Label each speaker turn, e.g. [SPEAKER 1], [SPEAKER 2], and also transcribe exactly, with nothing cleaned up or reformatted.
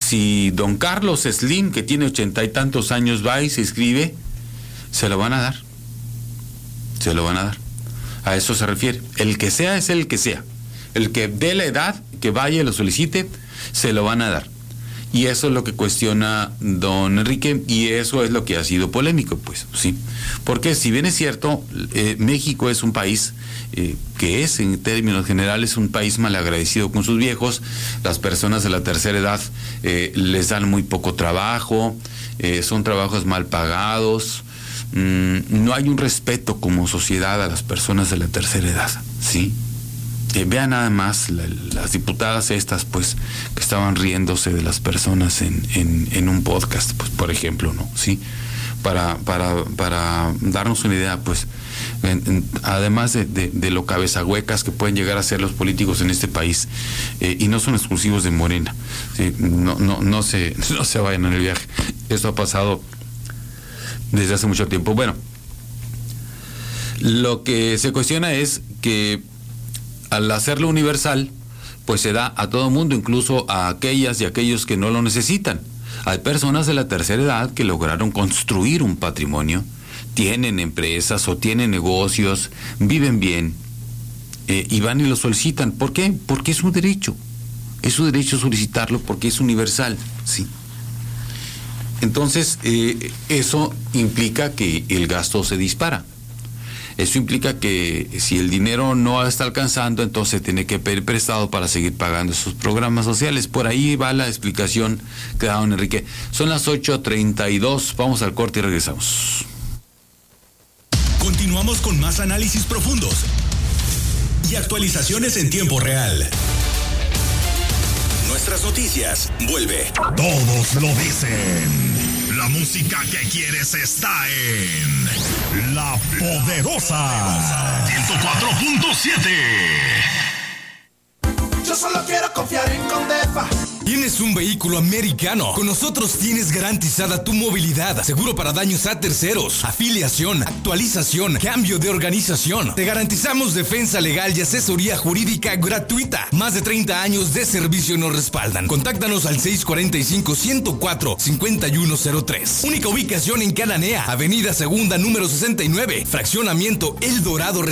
[SPEAKER 1] si don Carlos Slim, que tiene ochenta y tantos años, va y se inscribe, se lo van a dar. Se lo van a dar. A eso se refiere. El que sea es el que sea. El que dé la edad, que vaya y lo solicite, se lo van a dar. Y eso es lo que cuestiona don Enrique, y eso es lo que ha sido polémico, pues, sí. Porque si bien es cierto, eh, México es un país eh, que es, en términos generales, un país malagradecido con sus viejos. Las personas de la tercera edad eh, les dan muy poco trabajo, eh, son trabajos mal pagados, mm, no hay un respeto como sociedad a las personas de la tercera edad, ¿sí? Eh, vean nada más la, las diputadas estas, pues, que estaban riéndose de las personas en, en, en un podcast, pues, por ejemplo, ¿no? Sí, para, para, para darnos una idea, pues, en, en, además de, de, de lo cabezahuecas que pueden llegar a ser los políticos en este país, eh, y no son exclusivos de Morena, ¿sí? no, no, no se, no se vayan en el viaje. Esto ha pasado desde hace mucho tiempo. Bueno, lo que se cuestiona es que al hacerlo universal, pues se da a todo mundo, incluso a aquellas y aquellos que no lo necesitan. Hay personas de la tercera edad que lograron construir un patrimonio, tienen empresas o tienen negocios, viven bien, eh, y van y lo solicitan. ¿Por qué? Porque es su derecho. Es su derecho solicitarlo porque es universal, sí. Entonces, eh, eso implica que el gasto se dispara. Eso implica que si el dinero no está alcanzando, entonces tiene que pedir prestado para seguir pagando esos programas sociales. Por ahí va la explicación que da don Enrique. Son las ocho treinta y dos, vamos al corte y regresamos.
[SPEAKER 2] Continuamos con más análisis profundos y actualizaciones en tiempo real. Nuestras noticias, vuelve.
[SPEAKER 3] Todos lo dicen. La música que quieres está en La Poderosa ciento cuatro punto siete.
[SPEAKER 4] Yo solo quiero confiar en Condefa.
[SPEAKER 5] ¿Tienes un vehículo americano? Con nosotros tienes garantizada tu movilidad, seguro para daños a terceros, afiliación, actualización, cambio de organización. Te garantizamos defensa legal y asesoría jurídica gratuita. Más de treinta años de servicio nos respaldan. Contáctanos al seis cuatro cinco, uno cero cuatro, cinco uno cero tres. Única ubicación en Cananea, Avenida Segunda, número sesenta y nueve, Fraccionamiento El Dorado.